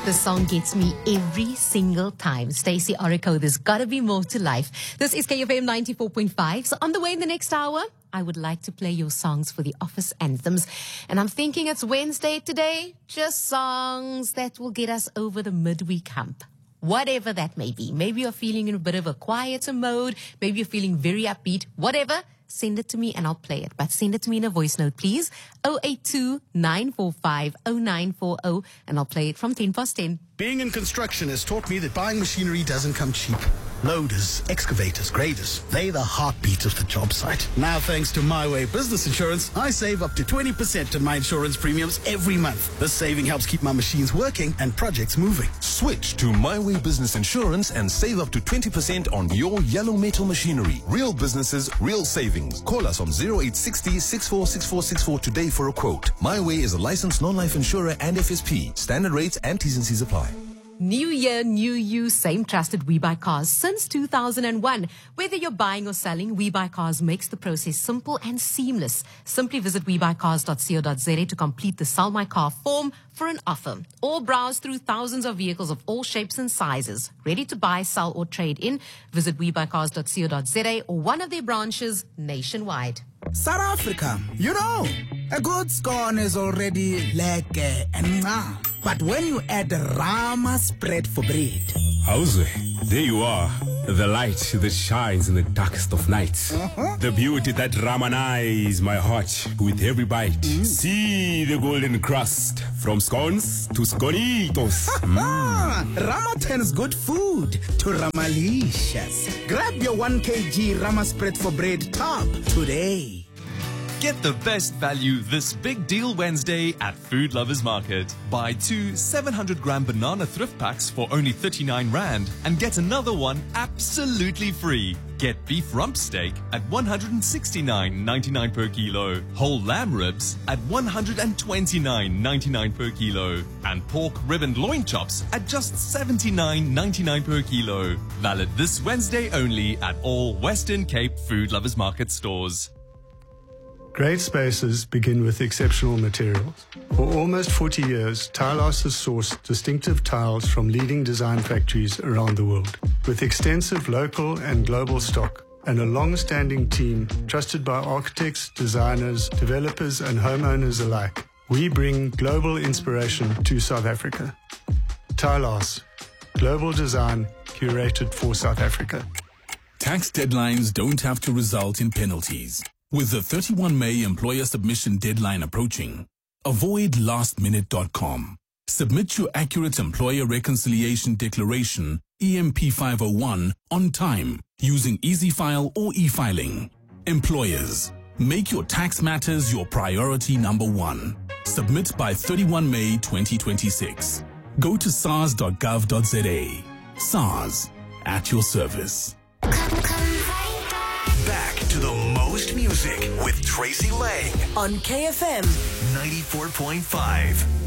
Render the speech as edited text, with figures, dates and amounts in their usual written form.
This song gets me every single time. Stacey Orico, there's gotta be more to life. This is KFM 94.5. So on the way in the next hour, I would like to play your songs for the office anthems. And I'm thinking it's Wednesday today. Just songs that will get us over the midweek hump. Whatever that may be. Maybe you're feeling in a bit of a quieter mode. Maybe you're feeling very upbeat. Whatever. Send it to me and I'll play it. But send it to me in a voice note, please. 082-945-0940 and I'll play it from 10 past 10. Being in construction has taught me that buying machinery doesn't come cheap. Loaders, excavators, graders, they're the heartbeat of the job site. Now, thanks to My Way Business Insurance, I save up to 20% on my insurance premiums every month. This saving helps keep my machines working and projects moving. Switch to My Way Business Insurance and save up to 20% on your yellow metal machinery. Real businesses, real savings. Call us on 0860 646464 today for a quote. My Way is a licensed non-life insurer and FSP. Standard rates and T's and C's apply. New year, new you, same trusted We Buy Cars since 2001. Whether you're buying or selling, We Buy Cars makes the process simple and seamless. Simply visit webuycars.co.za to complete the Sell My Car form for an offer. Or browse through thousands of vehicles of all shapes and sizes. Ready to buy, sell or trade in? Visit webuycars.co.za or one of their branches nationwide. South Africa, you know, a good scone is already lekker and mwah. But when you add Rama spread for bread. Howze, there you are. The light that shines in the darkest of nights. The beauty that ramanize my heart with every bite. See the golden crust from scones to sconitos. Rama turns good food to Ramalicious. Grab your 1 kg Rama spread for bread tub today. Get the best value this big deal Wednesday at Food Lovers Market. Buy 2 700-gram banana thrift packs for only 39 Rand and get another one absolutely free. Get beef rump steak at 169.99 per kilo, whole lamb ribs at 129.99 per kilo, and pork rib and loin chops at just 79.99 per kilo. Valid this Wednesday only at all Western Cape Food Lovers Market stores. Great spaces begin with exceptional materials. For almost 40 years, Tilehouse has sourced distinctive tiles from leading design factories around the world. With extensive local and global stock and a long-standing team trusted by architects, designers, developers and homeowners alike, we bring global inspiration to South Africa. Tilehouse, global design curated for South Africa. Tax deadlines don't have to result in penalties. With the 31 May employer submission deadline approaching, avoid lastminute.com. Submit your accurate employer reconciliation declaration, EMP 501, on time using EasyFile or e-filing. Employers, make your tax matters your priority number 1. Submit by 31 May 2026. Go to sars.gov.za. SARS, at your service. Back to the most music with Tracy Lang on KFM 94.5.